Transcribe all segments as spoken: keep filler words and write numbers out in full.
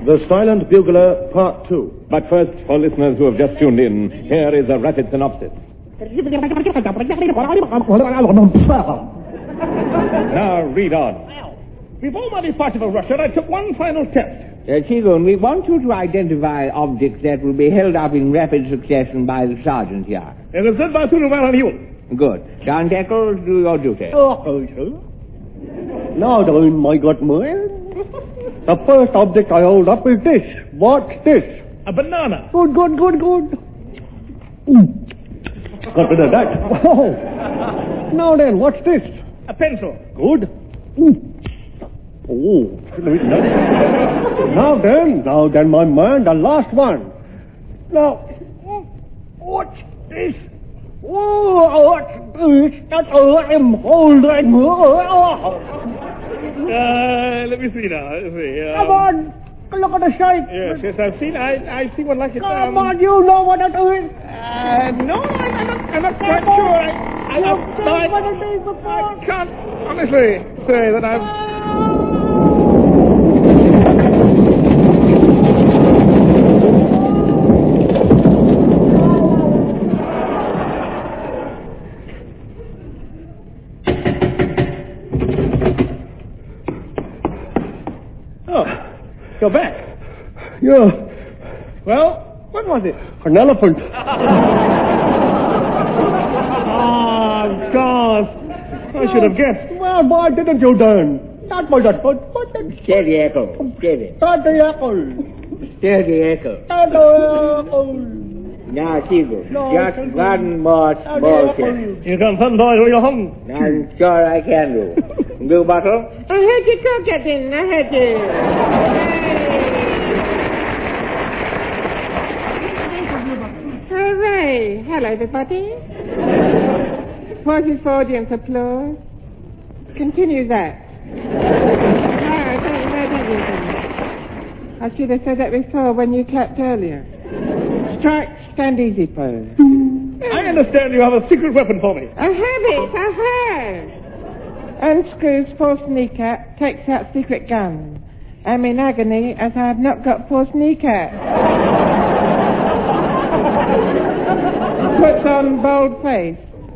The Silent Bugler, Part two. But first, for listeners who have just tuned in, here is a rapid synopsis. Now, read on. Before my departure for Russia, I took one final test. Uh, Seagoon, we want you to identify objects that will be held up in rapid succession by the sergeant here. And the third by and you. Good. John Deckles, do your duty. Oh, sir. Now then, my good man. The first object I hold up is this. What's this? A banana. Good, good, good, good. Ooh. Got rid of that. Oh. Now then, what's this? A pencil. Good. Ooh. Oh. Now then, now then, my man, the last one. Now, what's this? Oh, what's this? That I'm holding. Uh, let me see now. Let's see. Um, Come on. Look at the shape. Yes, yes, I've seen. I, I've seen one like it. Come um, on, you know what it is. Uh, no, I'm not. I'm not quite Come sure. on. I, I, You've I, seen I, what it is before. I can't honestly say that I've. Oh, you're back. Yeah, Well, what was it? an elephant. Oh, gosh. I should have guessed. Well, why didn't you then? That was a good button. Steady, Echo. Steady. Start the apple. Steady, Echo. Start the apple. Now, Seagoon, No, just thank you. one more Start small the thing. apple. You can fun boys when you're home. I'm sure I can do. Blue Bottle? I heard you talk, Captain. I heard you. Hooray. Hello, everybody. Pauses for audience applause. Continue that. No, don't, no, don't use them. I should have said that before when you clapped earlier. Strike, stand easy pose. I understand you have a secret weapon for me. I have it, I have. Unscrews false kneecap, takes out secret gun. I'm in agony as I have not got false kneecap. Puts on bold face.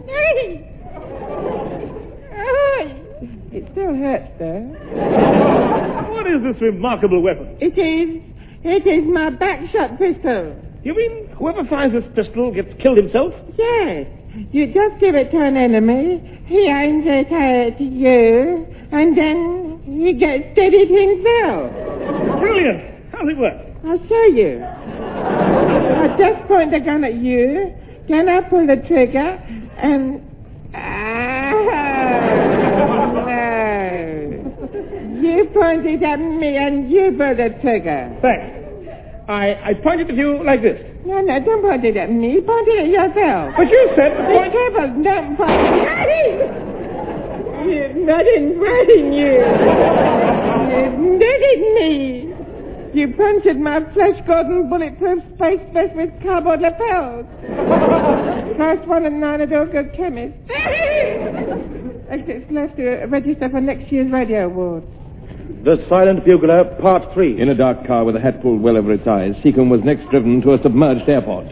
It still hurts though. What is this remarkable weapon? It is, it is my backshot pistol. You mean whoever finds this pistol gets killed himself? Yes, you just give it to an enemy, he aims it at you, and then he gets steadied himself. Brilliant. How does it work? I'll show you. I just point the gun at you, then I pull the trigger, and... Ah, no. You point it at me, and you pull the trigger. Thanks. I, I pointed at you like this. No, no, don't point it at me. Point it at yourself. But you said to Be point... careful, don't point it. You've not inviting you. You've netted me. You punctured my flesh-golden bulletproof space vest with cardboard lapels. First one and nine at all good chemists. Exits left to register for next year's radio awards. The Silent Bugler, Part three. In a dark car with a hat pulled well over its eyes, Seacombe was next driven to a submerged airport.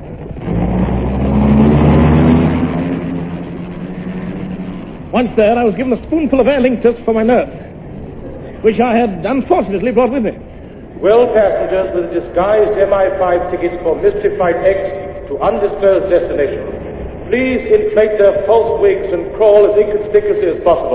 Once there, I was given a spoonful of Aer Lingus for my nerves, which I had unfortunately brought with me. Will passengers with disguised M I five tickets for Mystery Flight X to undisclosed destination please inflate their false wigs and crawl as inconspicuously as possible?